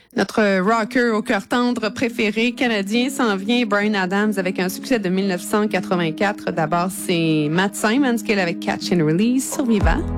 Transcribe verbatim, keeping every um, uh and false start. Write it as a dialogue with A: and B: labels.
A: Notre rocker au cœur tendre préféré canadien s'en vient, Bryan Adams, avec un succès de dix-neuf cent quatre-vingt-quatre. D'abord, c'est Matt Simons qui est là avec Catch and Release sur Vivant.